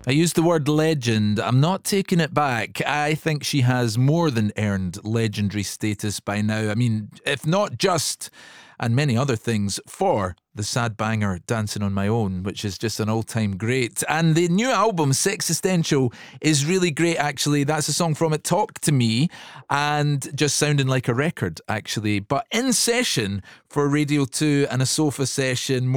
I used the word legend. I'm not taking it back. I think she has more than earned legendary status by now. I mean, if not just, and many other things, for the sad banger Dancing on My Own, which is just an all-time great. And the new album, Sexistential, is really great, actually. That's a song from it, Talk to Me, and just sounding like a record, actually. But in session for Radio 2 and a sofa session,